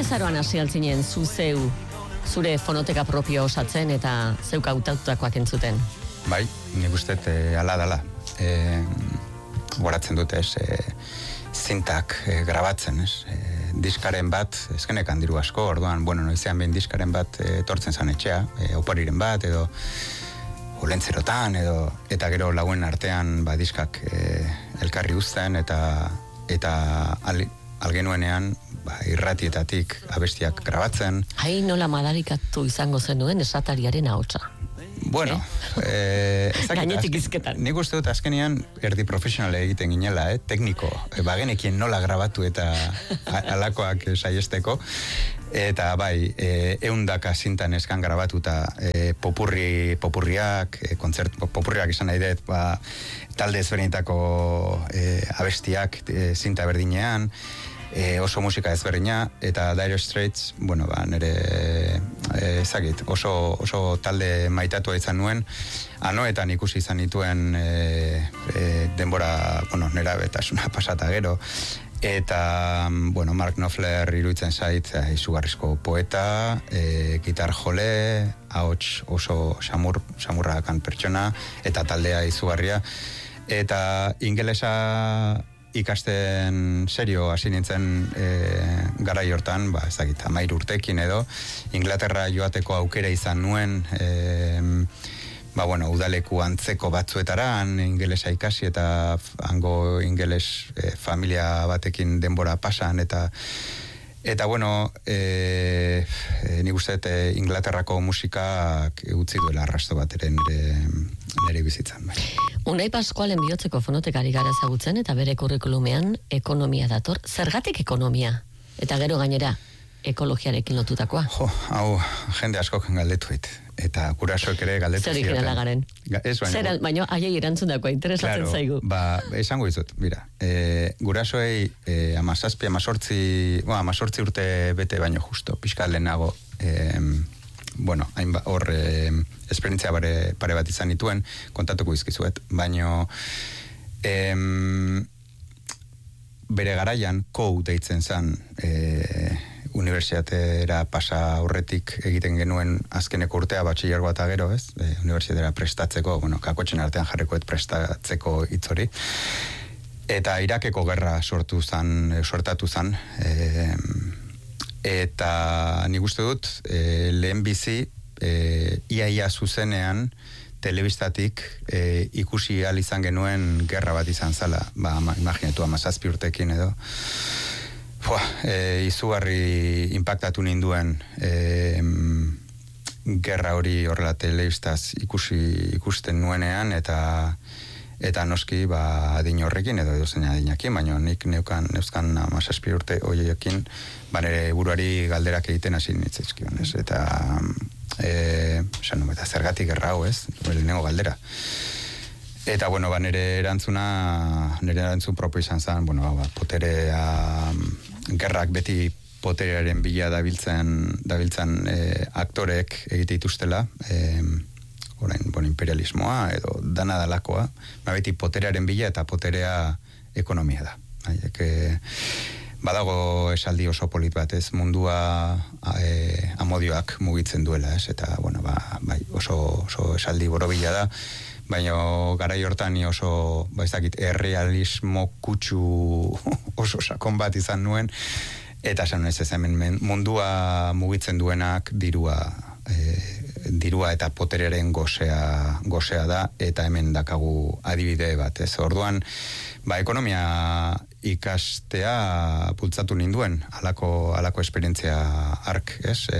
azaroan hasi altzinen zure fonoteka propio osatzen eta zeuk hautautakoak entzuten. Bai, nik uste ala dala. Goratzen dute, zintak grabatzen, diskaren bat, ezkenekan diru asko, orduan, noizean behin diskaren bat etortzen zan etxea, opariren bat, edo olentzerotan, eta gero lauen artean diskak elkarri uzten, eta algenuenean irratietatik abestiak grabatzen. Hai nola madarikatu izango zenuen esatariaren ahotsa. Bueno, gainetik izketan. Nik uste dut azkenean erdi profesionale egiten ginela, tekniko, bagenekien nola grabatu eta alakoak saiesteko, eta bai, eundaka zintan eskan grabatuta popurriak izan nahi dut, talde ezberdinetako abestiak zinta berdinean, oso musika ezberdina, eta Dire Straits, nire ezagit, oso talde maitatua izan nuen, anoetan ikusi izan nituen denbora, nera betasuna pasata gero, eta, Mark Knopfler iruditzen zait, izugarrizko poeta, gitar jole, ahots oso samurrakan pertsona, eta taldea izugarria, eta ingelesa ikasten serio hasi nintzen garai hortan, ezagit, 13 urtekin edo, Inglaterra joateko aukera izan nuen, udaleku antzeko batzuetara, ingelesa ikasi eta hango ingeles familia batekin denbora pasan, eta nik uste Inglaterrako musikak utzi duela arrasto bat ere nire bizitzan. Unai Pascualen bihotzeko fonotekari gara ezagutzen eta bere kurrikulumean ekonomia dator. Zergatik ekonomia? Eta gero gainera, ekologiarekin lotutakoa. Hau, jende askok galdetuit. Eta gurasoek ere galdetu zioten. Zer ikera garen? Baina aiei erantzundakoa, interesatzen zaigu. Esango izut, mira. Gurasoei 17, 18 urte bete baino justo, pixka lehenago, hor esperientzia pare bat izan nituen, kontatuko izkizuet, baino bere garaian deitzen zen unibertsitatera pasa aurretik egiten genuen azkeneko urtea batxillergoa eta gero, unibertsitatera prestatzeko, kakotxen artean jarrikoet prestatzeko hitzori, eta Irakeko gerra sortatu zen, eta nik uste dut lehen bizi iaia zuzenean telebistatik ikusi ahal izan genuen gerra bat izan zala, imaginatu 17 urtekin edo, izugarri inpaktatu ninduen gerra hori horrela telebistaz ikusten nuenean, eta noski adin horrekin edo zein adinakin, baina nik neuzkan 17 urte horiekin nire buruari galderak egiten hasi nitzaizkion, eta eta zergatik gerra hau, lehenengo galdera. Eta, nire erantzun propio izan zen, poterea, gerrak beti poterearen bila dabiltzan aktorek egite dituztela, orain, imperialismoa edo dana dalakoa, beti poterearen bila eta poterea ekonomia da. Badago esaldi oso polit bat, mundua amodioak mugitzen duela, eta, oso esaldi borobila da, baina garai hortan oso, errealismo kutsu oso sakon bat izan nuen, eta esan ez hemen mundua mugitzen duenak dirua eta potereren gozea da, eta hemen dakagu adibide bat, orduan, ekonomia ikastea bultzatu ninduen, alako esperientzia ark,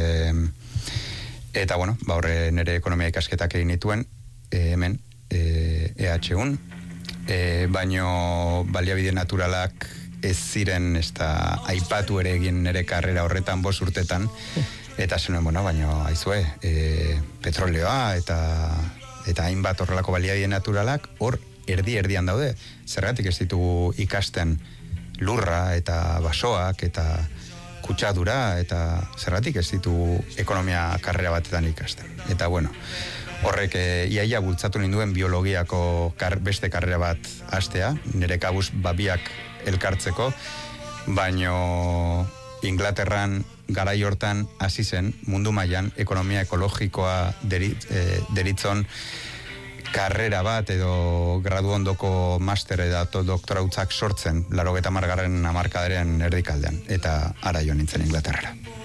eta, horre nire ekonomia ikasketak egin nituen, hemen, EH1, baino baliabide naturalak ez ziren aipatu ere egin nire karrera horretan 5 urtetan, eta zenuen, baino aizue, petroleoa eta hainbat horrelako baliabide naturalak hor erdian daude. Zergatik ez ditugu ikasten lurra eta basoak eta kutsadura, eta zergatik ez ditugu ekonomia karrera batetan ikasten. Eta horrek iaia bultzatu ninduen biologiako beste karrera bat hastea, nire kabuz babiak elkartzeko, baino Inglaterran garai hortan hasi zen mundu mailan ekonomia ekologikoa deritzon karrera bat edo gradu ondoko master edo doktorautzak sortzen 80. hamarkadaren erdikaldean, eta ara jo nintzen Inglaterrara.